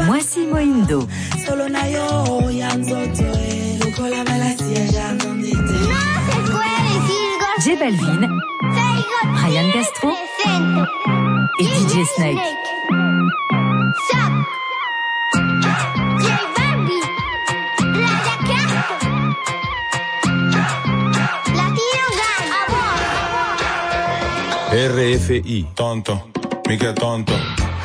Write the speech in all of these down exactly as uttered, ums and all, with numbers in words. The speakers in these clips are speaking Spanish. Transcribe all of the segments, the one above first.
Massimo Indo, J Balvin, Ryan Castro et D J Snake. R F I, tonto, mica tonto.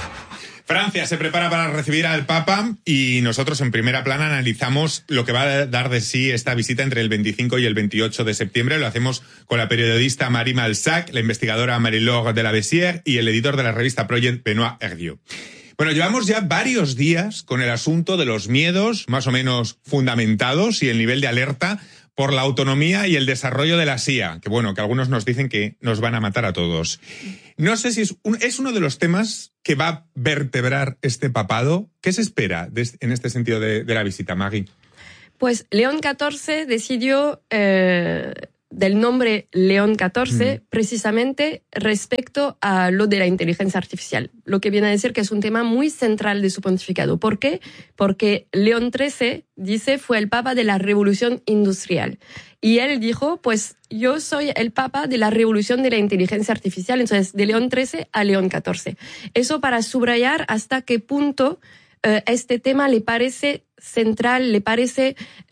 Francia se prepara para recibir al Papa y nosotros en Primera Plana analizamos lo que va a dar de sí esta visita entre el veinticinco y el veintiocho de septiembre. Lo hacemos con la periodista Marie Malsac, la investigadora Marie-Laure de la Bessière y el editor de la revista Project, Benoît Hervieux. Bueno, llevamos ya varios días con el asunto de los miedos más o menos fundamentados y el nivel de alerta por la autonomía y el desarrollo de la S I A, que bueno, que algunos nos dicen que nos van a matar a todos. No sé si es, un, es uno de los temas que va a vertebrar este papado. ¿Qué se espera de, en este sentido de, de la visita, Maggie? Pues León catorce decidió eh, del nombre León catorce mm. precisamente respecto a lo de la inteligencia artificial, lo que viene a decir que es un tema muy central de su pontificado. ¿Por qué? Porque León trece, dice, fue el papa de la revolución industrial. Y él dijo, pues yo soy el papa de la revolución de la inteligencia artificial, entonces de León trece a León catorce. Eso para subrayar hasta qué punto eh, este tema le parece central, le parece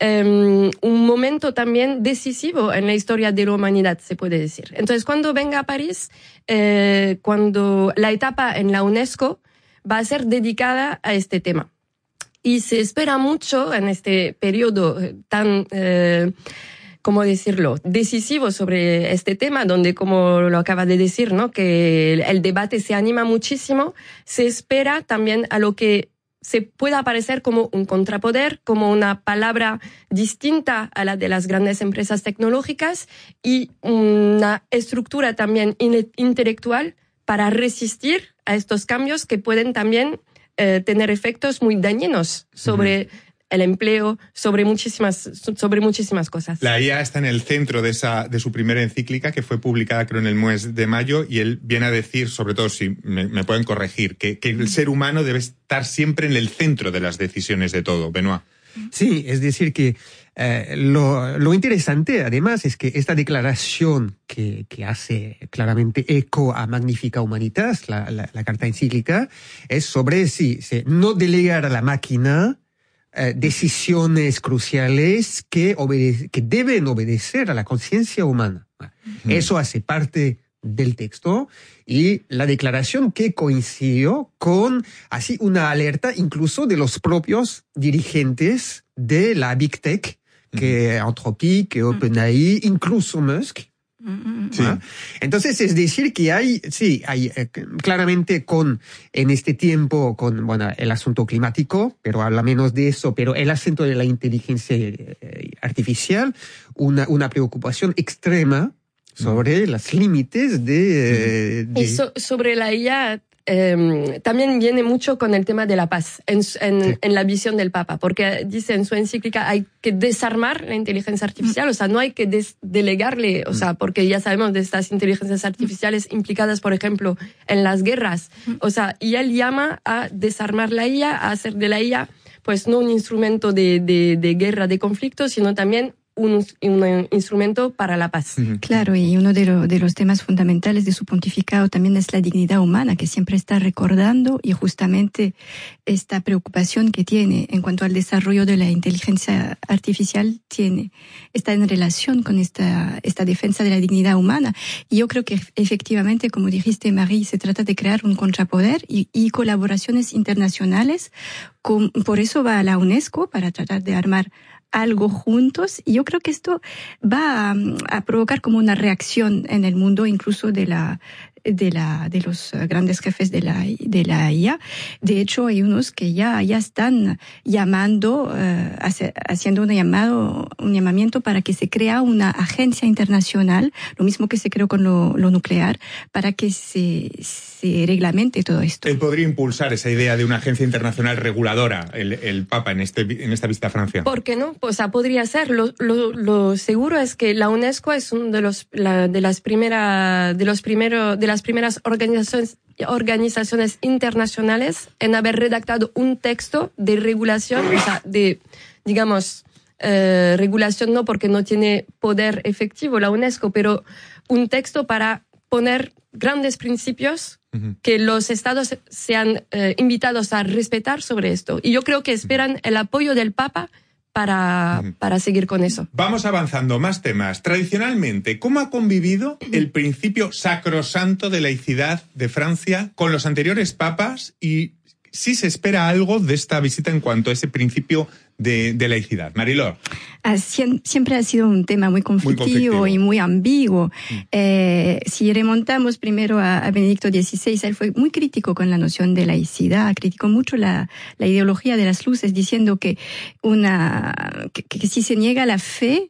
um, un momento también decisivo en la historia de la humanidad, se puede decir. Entonces, cuando venga a París, eh, cuando la etapa en la UNESCO va a ser dedicada a este tema. Y se espera mucho en este periodo tan, eh, ¿cómo decirlo?, decisivo sobre este tema, donde, como lo acaba de decir, ¿no?, que el, el debate se anima muchísimo. Se espera también a lo que se pueda aparecer como un contrapoder, como una palabra distinta a la de las grandes empresas tecnológicas y una estructura también in- intelectual para resistir a estos cambios que pueden también eh, tener efectos muy dañinos sobre uh-huh. el empleo, sobre muchísimas, sobre muchísimas cosas. La I A está en el centro de esa, de su primera encíclica, que fue publicada creo en el mes de mayo, y él viene a decir, sobre todo si me, me pueden corregir, que, que el ser humano debe estar siempre en el centro de las decisiones de todo. Benoît. Sí, es decir que eh, lo, lo interesante además es que esta declaración que, que hace claramente eco a Magnificat Humanitas, la, la, la carta encíclica, es sobre sí, sí, no delegar a la máquina eh, decisiones cruciales que, obede- que deben obedecer a la conciencia humana. Mm. Eso hace parte del texto y la declaración que coincidió con así una alerta incluso de los propios dirigentes de la Big Tech, que mm. Anthropic, que OpenAI, mm. incluso Musk. Sí. ¿Ah? Entonces es decir que hay, sí, hay eh, claramente con, en este tiempo, con, bueno, el asunto climático, pero habla menos de eso, pero el asunto de la inteligencia eh, artificial, una, una preocupación extrema sobre mm. los límites de... Mm. de... Y so, sobre la I A eh, también viene mucho con el tema de la paz en, en, sí. en la visión del Papa, porque dice en su encíclica hay que desarmar la inteligencia artificial, mm. o sea, no hay que des- delegarle, o mm. sea, porque ya sabemos de estas inteligencias artificiales implicadas, por ejemplo, en las guerras, mm. o sea, y él llama a desarmar la I A, a hacer de la I A, pues no un instrumento de, de, de guerra, de conflicto, sino también Un, un instrumento para la paz. Claro, y uno de, lo, de los temas fundamentales de su pontificado también es la dignidad humana, que siempre está recordando, y justamente esta preocupación que tiene en cuanto al desarrollo de la inteligencia artificial tiene, está en relación con esta, esta defensa de la dignidad humana. Y yo creo que efectivamente, como dijiste, Marie, se trata de crear un contrapoder y, y colaboraciones internacionales. Con, por eso va a la UNESCO, para tratar de armar algo juntos, y yo creo que esto va a, a provocar como una reacción en el mundo, incluso de la de la de los grandes jefes de la de la I A. De hecho, hay unos que ya ya están llamando, uh, hace, haciendo un llamado, un llamamiento para que se crea una agencia internacional, lo mismo que se creó con lo, lo nuclear, para que se se reglamente todo esto. Él podría impulsar esa idea de una agencia internacional reguladora, el, el Papa, en este en esta visita a Francia. ¿Por qué no? Pues, o sea, podría ser. Lo, lo, lo seguro es que la UNESCO es uno de los la, de las primeras de los primeros de las primeras organizaciones organizaciones internacionales en haber redactado un texto de regulación, o sea, de, digamos, eh, regulación no porque no tiene poder efectivo la UNESCO, pero un texto para poner grandes principios uh-huh. que los estados sean eh, invitados a respetar sobre esto. Y yo creo que esperan el apoyo del Papa para, uh-huh. para seguir con eso. Vamos avanzando, más temas. Tradicionalmente, ¿cómo ha convivido el principio sacrosanto de laicidad de Francia con los anteriores papas? Y si se espera algo de esta visita en cuanto a ese principio de, de laicidad. Mariló. Siempre ha sido un tema muy conflictivo, muy conflictivo. y muy ambiguo. Mm. Eh, si remontamos primero a, a Benedicto dieciséis, él fue muy crítico con la noción de laicidad, criticó mucho la, la ideología de las luces, diciendo que, una, que, que si se niega la fe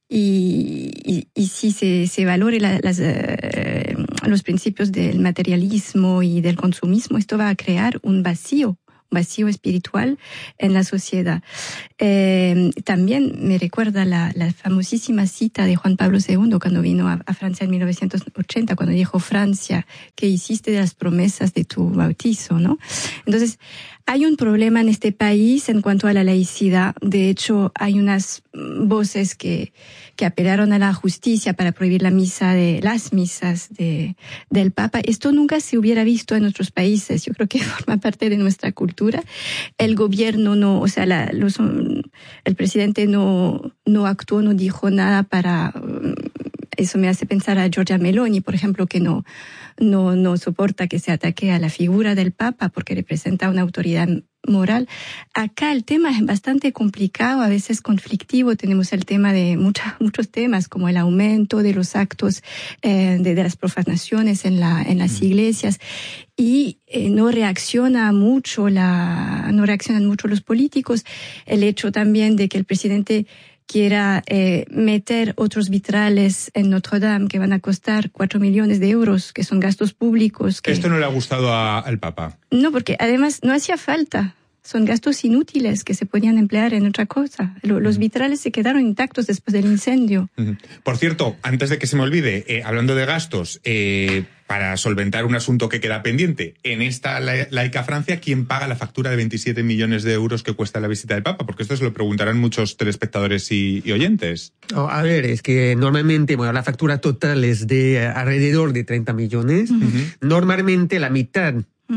y, y, y si se, se valore la, las, eh, los principios del materialismo y del consumismo, esto va a crear un vacío. vacío espiritual en la sociedad. Eh, también me recuerda la, la famosísima cita de Juan Pablo segundo cuando vino a, a Francia en mil novecientos ochenta, cuando dijo: Francia, ¿qué hiciste de las promesas de tu bautizo? ¿No? Entonces, hay un problema en este país en cuanto a la laicidad. De hecho, hay unas voces que, que apelaron a la justicia para prohibir la misa de, las misas de, del Papa. Esto nunca se hubiera visto en otros países. Yo creo que forma parte de nuestra cultura. El gobierno no, o sea, la, los, el presidente no, no actuó, no dijo nada para... Eso me hace pensar a Giorgia Meloni, por ejemplo, que no, no, no soporta que se ataque a la figura del Papa porque representa una autoridad moral. Acá el tema es bastante complicado, a veces conflictivo. Tenemos el tema de mucha, muchos temas, como el aumento de los actos eh, de, de las profanaciones en, la, en las iglesias. Y eh, no reacciona mucho la, no reaccionan mucho los políticos. El hecho también de que el presidente quiera eh, meter otros vitrales en Notre Dame que van a costar cuatro millones de euros, que son gastos públicos. Que... Esto no le ha gustado a, al Papa. No, porque además no hacía falta. Son gastos inútiles que se podían emplear en otra cosa. Los vitrales se quedaron intactos después del incendio. Por cierto, antes de que se me olvide, eh, hablando de gastos, eh, para solventar un asunto que queda pendiente, en esta laica Francia, ¿quién paga la factura de veintisiete millones de euros que cuesta la visita del Papa? Porque esto se lo preguntarán muchos telespectadores y, y oyentes. Oh, a ver, es que normalmente, bueno, la factura total es de uh, alrededor de treinta millones. Uh-huh. Normalmente la mitad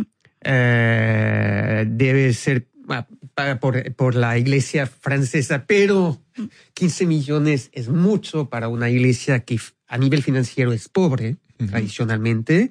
Uh, debe ser uh, para, por, por la iglesia francesa, pero quince millones es mucho para una iglesia que a nivel financiero es pobre, uh-huh. tradicionalmente.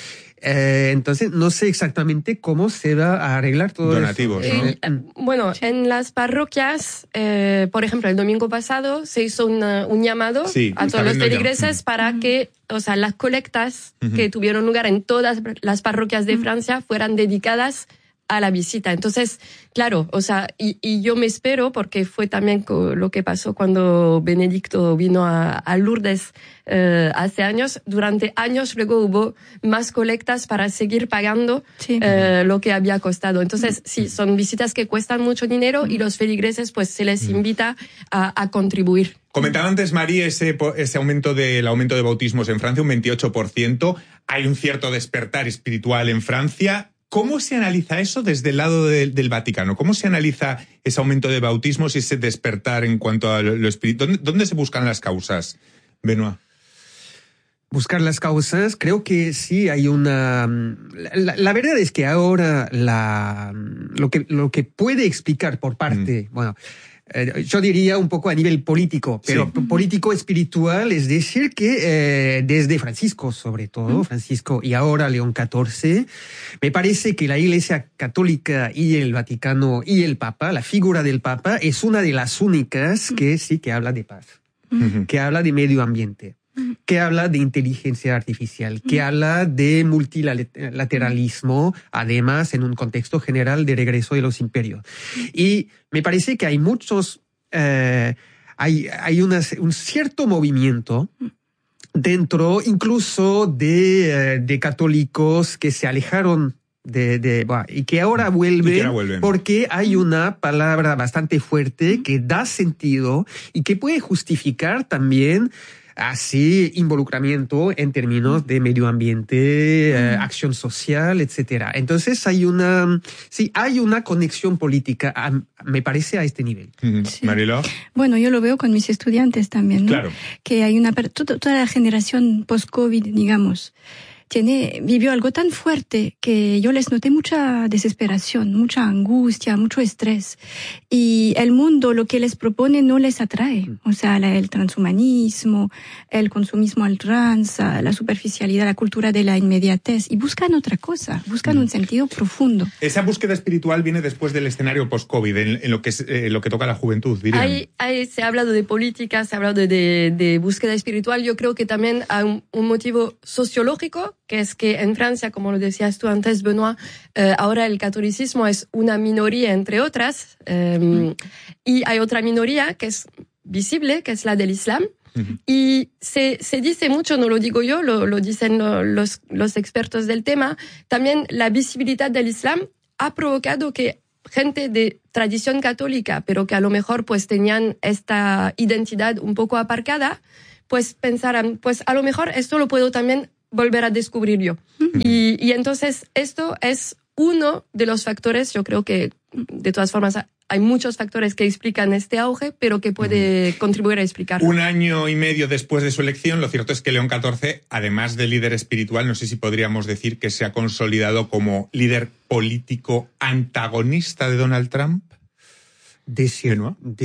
Eh, entonces, no sé exactamente cómo se va a arreglar todo Donativos, eso. ¿no? Eh, bueno, en las parroquias, eh, por ejemplo, el domingo pasado se hizo una, un llamado sí, a todos los feligreses yo. para que, o sea, las colectas uh-huh. que tuvieron lugar en todas las parroquias de Francia fueran dedicadas a la visita. Entonces, claro, o sea, y, y yo me espero, porque fue también lo que pasó cuando Benedicto vino a, a Lourdes eh, hace años. Durante años luego hubo más colectas para seguir pagando sí. eh, lo que había costado. Entonces, sí, son visitas que cuestan mucho dinero y los feligreses pues se les invita a, a contribuir. Comentaba antes, Mari, ese, ese aumento del aumento de bautismos en Francia, un veintiocho por ciento. Hay un cierto despertar espiritual en Francia. ¿Cómo se analiza eso desde el lado de, del Vaticano? ¿Cómo se analiza ese aumento de bautismos y ese despertar en cuanto a lo, lo espiritual? ¿Dónde, ¿Dónde se buscan las causas, Benoît? Buscar las causas, creo que sí hay una... La, la verdad es que ahora la, lo, que, lo que puede explicar por parte... Mm. bueno. Eh, yo diría un poco a nivel político, pero sí. político espiritual, es decir que eh, desde Francisco, sobre todo, Francisco y ahora León catorce, me parece que la Iglesia Católica y el Vaticano y el Papa, la figura del Papa, es una de las únicas que sí que habla de paz, uh-huh. que habla de medio ambiente, que habla de inteligencia artificial, que habla de multilateralismo, además en un contexto general de regreso de los imperios. Y me parece que hay muchos, eh, hay, hay una, un cierto movimiento dentro incluso de, de católicos que se alejaron de, de bueno, y que ahora vuelven, y que ahora vuelven porque hay una palabra bastante fuerte que da sentido y que puede justificar también así involucramiento en términos de medio ambiente, eh, acción social, etcétera. Entonces hay una, sí, hay una conexión política, a, me parece, a este nivel. Mm-hmm. Sí. Mariló. Bueno, yo lo veo con mis estudiantes también, ¿no? Claro. Que hay una, toda, toda la generación post-COVID, digamos, tiene, vivió algo tan fuerte que yo les noté mucha desesperación, mucha angustia, mucho estrés. Y el mundo, lo que les propone, no les atrae. O sea, la, el transhumanismo, el consumismo al trans, la superficialidad, la cultura de la inmediatez. Y buscan otra cosa, buscan un sentido profundo. Esa búsqueda espiritual viene después del escenario post-COVID, en, en lo que es, eh, lo que toca a la juventud, dirían. Ahí, ahí se ha hablado de política, se ha hablado de, de, de búsqueda espiritual. Yo creo que también hay un, un motivo sociológico, que es que en Francia, como lo decías tú antes, Benoît, eh, ahora el catolicismo es una minoría, entre otras, eh, mm. y hay otra minoría que es visible, que es la del Islam. Uh-huh. Y se, se dice mucho, no lo digo yo, lo, lo dicen lo, los, los expertos del tema, también la visibilidad del Islam ha provocado que gente de tradición católica, pero que a lo mejor pues tenían esta identidad un poco aparcada, pues pensaran, pues a lo mejor esto lo puedo también volver a descubrir yo. Uh-huh. Y, y entonces esto es uno de los factores, yo creo que de todas formas hay muchos factores que explican este auge, pero que puede uh-huh. contribuir a explicarlo. Un año y medio después de su elección, lo cierto es que León catorce, además de líder espiritual, no sé si podríamos decir que se ha consolidado como líder político antagonista de Donald Trump. Decir,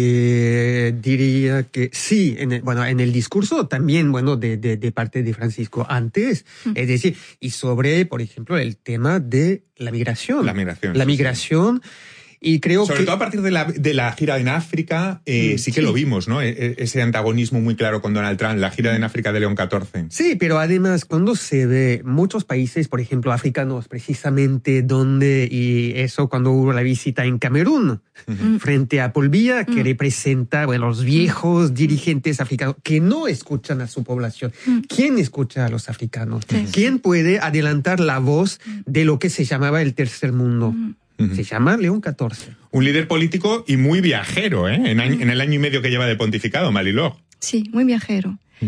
de, diría que sí, en el, bueno, en el discurso también, bueno, de, de, de parte de Francisco antes, mm. es decir, y sobre, por ejemplo, el tema de la migración. La migración. La migración. Sí. Y creo Sobre que... todo a partir de la, de la gira en África, eh, mm, sí que sí. lo vimos, ¿no? E- ese antagonismo muy claro con Donald Trump, la gira en África de León catorce. Sí, pero además cuando se ve muchos países, por ejemplo, africanos, precisamente donde, y eso cuando hubo la visita en Camerún, uh-huh. frente a Paul Biya, que uh-huh. representa, bueno, los viejos dirigentes africanos que no escuchan a su población. Uh-huh. ¿Quién escucha a los africanos? Sí. ¿Quién puede adelantar la voz de lo que se llamaba el tercer mundo? Uh-huh. Se llama León catorce. Un líder político y muy viajero, ¿eh? En, año, en el año y medio que lleva de pontificado, Mariló. Sí, muy viajero. Mm.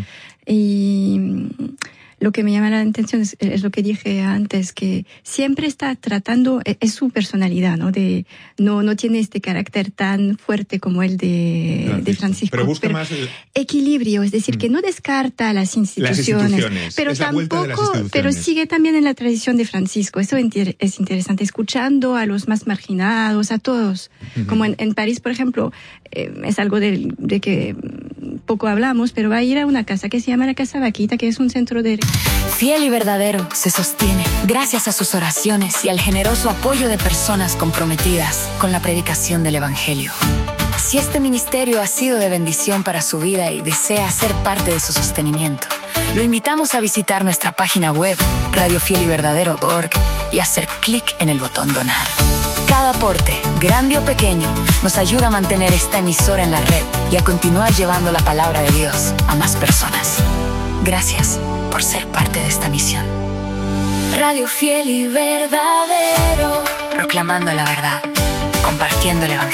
Y lo que me llama la atención es, es lo que dije antes, que siempre está tratando, es, es su personalidad, ¿no? De, no, no tiene este carácter tan fuerte como el de, Francisco. de Francisco. Pero busca pero más el... equilibrio, es decir, mm. que no descarta las instituciones. Las instituciones. Pero es la tampoco, vuelta de las instituciones. Pero sigue también en la tradición de Francisco. Eso es interesante, escuchando a los más marginados, a todos. Mm-hmm. Como en, en París, por ejemplo, eh, es algo de, de que poco hablamos, pero va a ir a una casa que se llama la Casa Vaquita, que es un centro de... Fiel y verdadero se sostiene gracias a sus oraciones y al generoso apoyo de personas comprometidas con la predicación del Evangelio. Si este ministerio ha sido de bendición para su vida y desea ser parte de su sostenimiento, lo invitamos a visitar nuestra página web radio fiel y verdadero punto org y hacer clic en el botón donar. Cada aporte, grande o pequeño, nos ayuda a mantener esta emisora en la red y a continuar llevando la palabra de Dios a más personas. Gracias por ser parte de esta misión. Radio Fiel y Verdadero, proclamando la verdad, compartiendo el Evangelio.